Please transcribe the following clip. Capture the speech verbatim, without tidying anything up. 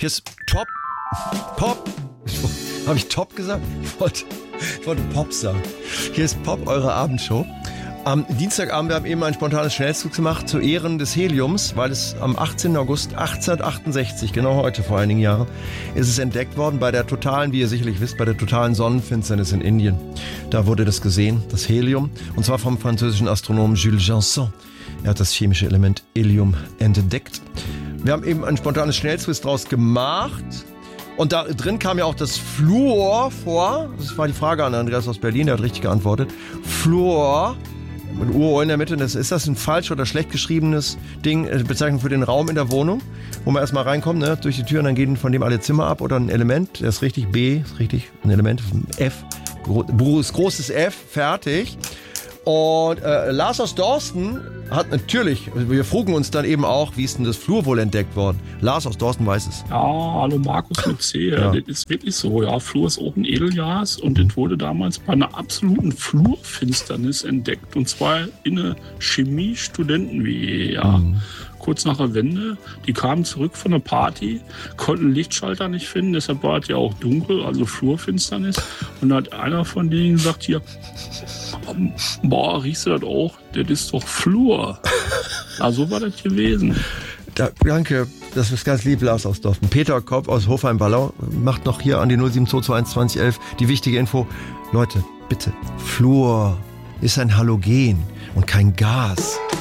Hier ist Top, Pop. Habe ich Top gesagt? Ich wollte, ich wollte Pop sagen. Hier ist Pop, eure Abendshow. Am Dienstagabend, wir haben eben einen spontanen Schnellzug gemacht zu Ehren des Heliums, weil es am achtzehnten August achtzehnhundertachtundsechzig, genau heute vor einigen Jahren, ist es entdeckt worden bei der totalen, wie ihr sicherlich wisst, bei der totalen Sonnenfinsternis in Indien. Da wurde das gesehen, das Helium, und zwar vom französischen Astronomen Jules Janson. Er hat das chemische Element Helium entdeckt. Wir haben eben ein spontanes Schnellquiz draus gemacht. Und da drin kam ja auch das Fluor vor. Das war die Frage an Andreas aus Berlin, der hat richtig geantwortet. Fluor, mit U O in der Mitte. Das, ist das ein falsch oder schlecht geschriebenes Ding, Bezeichnung für den Raum in der Wohnung, wo man erstmal reinkommt, ne, durch die Tür und dann gehen von dem alle Zimmer ab? Oder ein Element, das ist richtig, B, ist richtig, ein Element, F, großes F, fertig. Und äh, Lars aus Dorsten hat natürlich, wir frugen uns dann eben auch, wie ist denn das Fluor wohl entdeckt worden? Lars aus Dorsten weiß es. Ja, hallo Markus mit C. Ja. Das ist wirklich so. Ja, Fluor ist auch ein Edelgas und das wurde damals bei einer absoluten Fluorfinsternis entdeckt. Und zwar in einer Chemie-Studenten-W E. Ja. Mhm. Kurz nach der Wende, die kamen zurück von einer Party, konnten Lichtschalter nicht finden, deshalb war es ja auch dunkel, also Flurfinsternis. Und da hat einer von denen gesagt, hier, boah, riechst du das auch? Das ist doch Flur. Ja, so war das gewesen. Da, danke, das ist ganz lieb, Lars aus Dorsten. Peter Kopp aus Hofheim-Wallau macht noch hier an die null sieben zwei zwei eins zwanzig elf die wichtige Info. Leute, bitte, Fluor ist ein Halogen und kein Gas.